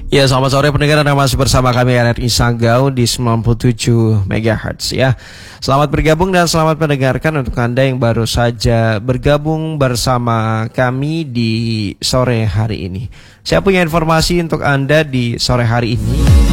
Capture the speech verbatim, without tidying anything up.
Ya, selamat sore pendengar, Anda masih bersama kami R R I Sanggau di sembilan puluh tujuh megahertz ya. Selamat bergabung dan selamat mendengarkan untuk Anda yang baru saja bergabung bersama kami di sore hari ini. Saya punya informasi untuk Anda di sore hari ini.